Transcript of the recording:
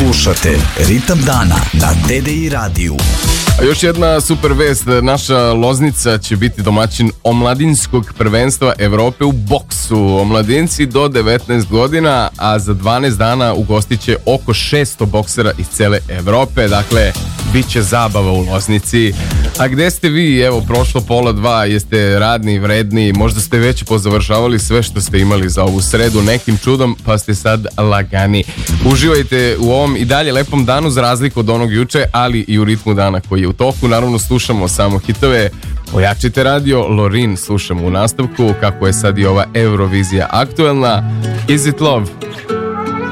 Slušate Ritam dana na TDI radiju. A još jedna super vest, naša Loznica će biti domaćin omladinskog prvenstva Evrope u boksu. Omladinci do 19 godina, a za 12 dana ugostit će oko 600 boksera iz cele Evrope. Dakle, bit će zabava u Loznici. A gde ste vi? Evo, prošlo 1:30, jeste radni, vredni, možda ste već pozavršavali sve što ste imali za ovu sredu nekim čudom, pa ste sad lagani. Uživajte u ovom i dalje lepom danu za razliku od onog juče, ali i u ritmu dana koji je u toku. Naravno, slušamo samo hitove. Ojačite radio, Lorin slušamo u nastavku, kako je sad i ova Eurovizija aktuelna. Is it love?